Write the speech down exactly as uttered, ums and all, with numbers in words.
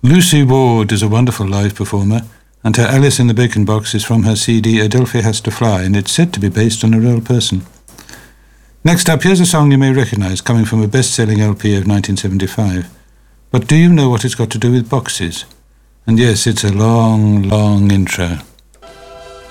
Lucy Ward is a wonderful live performer, and her Alice in the Bacon Box is from her C D Adelphi Has to Fly, and it's said to be based on a real person. Next up, here's a song you may recognise, coming from a best-selling L P of nineteen seventy-five. But do you know what it's got to do with boxes? And yes, it's a long, long intro.